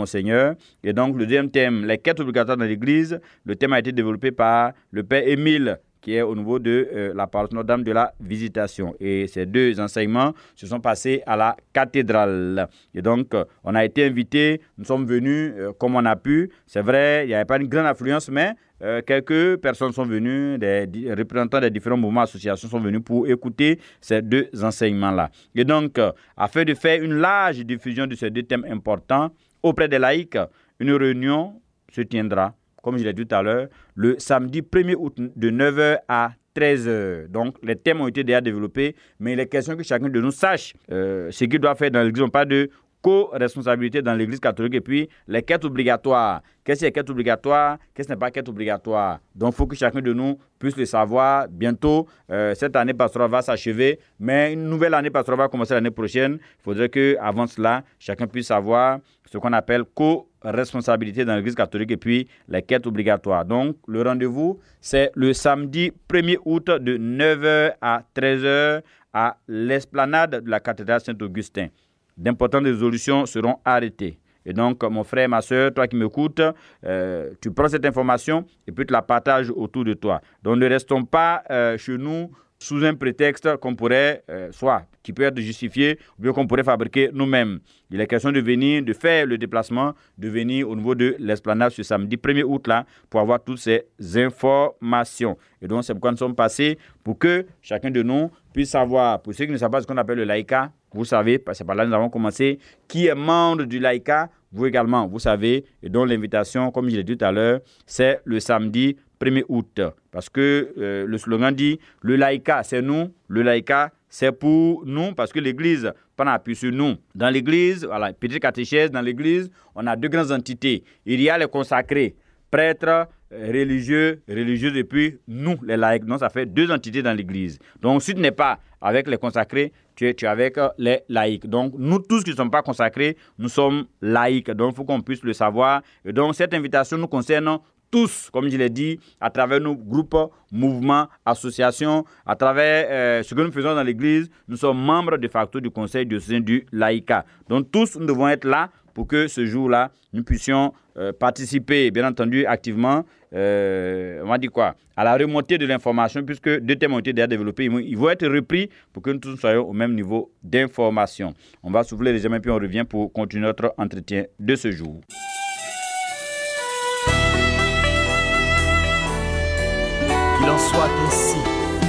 Monseigneur. Et donc, le deuxième thème, les quêtes obligatoires dans l'Église. Le thème a été développé par le Père Émile, qui est au niveau de la paroisse Notre-Dame de la Visitation. Et ces deux enseignements se sont passés à la cathédrale. Et donc, on a été invités, nous sommes venus comme on a pu. C'est vrai, il n'y avait pas une grande affluence, mais quelques personnes sont venues, des représentants des différents mouvements, associations sont venus pour écouter ces deux enseignements-là. Et donc, afin de faire une large diffusion de ces deux thèmes importants auprès des laïcs, une réunion se tiendra, comme je l'ai dit tout à l'heure, le samedi 1er août de 9h à 13h. Donc, les thèmes ont été déjà développés, mais il est question que chacun de nous sache ce qu'il doit faire dans l'Église. On parle de co-responsabilité dans l'Église catholique et puis les quêtes obligatoires. Qu'est-ce qui est quête obligatoire? Qu'est-ce qui n'est pas quête obligatoire? Donc, il faut que chacun de nous puisse le savoir. Bientôt, cette année pastorale va s'achever, mais une nouvelle année pastorale va commencer l'année prochaine. Il faudrait qu'avant cela, chacun puisse savoir ce qu'on appelle co-responsabilité dans l'Église catholique et puis les quêtes obligatoires. Donc, le rendez-vous, c'est le samedi 1er août de 9h à 13h à l'esplanade de la cathédrale Saint-Augustin. D'importantes résolutions seront arrêtées. Et donc, mon frère, ma soeur, toi qui m'écoutes, tu prends cette information et puis tu la partages autour de toi. Donc, ne restons pas chez nous sous un prétexte qu'on pourrait, soit qui peut être justifié, ou bien qu'on pourrait fabriquer nous-mêmes. Il est question de venir, de faire le déplacement, de venir au niveau de l'esplanade ce samedi 1er août là, pour avoir toutes ces informations. Et donc, c'est pourquoi nous sommes passés pour que chacun de nous puisse savoir, pour ceux qui ne savent pas ce qu'on appelle le laïcat, vous savez, c'est par là que nous avons commencé, qui est membre du laïcat, vous également, vous savez, et donc l'invitation, comme je l'ai dit tout à l'heure, c'est le samedi 1er août. Parce que le slogan dit, le laïcat, c'est nous, le laïcat, c'est pour nous, parce que l'Église prend appui sur nous. Dans l'Église, voilà, petite catéchèse, dans l'Église, on a deux grandes entités. Il y a les consacrés, prêtres, religieux, religieuses, et puis nous, les laïcs. Donc, ça fait deux entités dans l'Église. Donc, si tu n'es pas avec les consacrés, tu es avec les laïcs. Donc, nous tous qui ne sommes pas consacrés, nous sommes laïcs. Donc, il faut qu'on puisse le savoir. Et donc, cette invitation nous concerne tous, comme je l'ai dit, à travers nos groupes, mouvements, associations, à travers ce que nous faisons dans l'Église, nous sommes membres de facto du Conseil diocésain du laïcat. Donc tous, nous devons être là pour que ce jour-là, nous puissions participer, bien entendu, activement, on va dire quoi, à la remontée de l'information, puisque deux thèmes ont été déjà développés. Ils vont être repris pour que nous tous soyons au même niveau d'information. On va souffler légèrement, puis on revient pour continuer notre entretien de ce jour. Qu'il en soit ainsi.